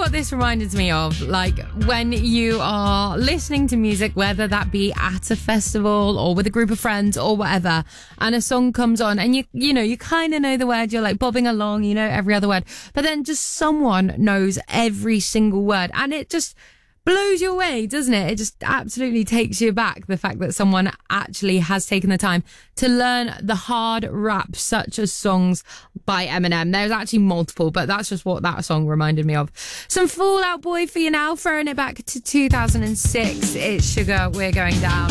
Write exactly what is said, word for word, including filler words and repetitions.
what this reminded me of? Like when you are listening to music, whether that be at a festival or with a group of friends or whatever, and a song comes on and you, you know, you kind of know the word, you're like bobbing along, you know, every other word, but then just someone knows every single word and it just blows you away, doesn't it? It just absolutely takes you back, the fact that someone actually has taken the time to learn the hard rap, such as songs by Eminem. There's actually multiple, but that's just what that song reminded me of. Some Fall Out Boy for you now, throwing it back to two thousand six. It's Sugar, We're Going Down.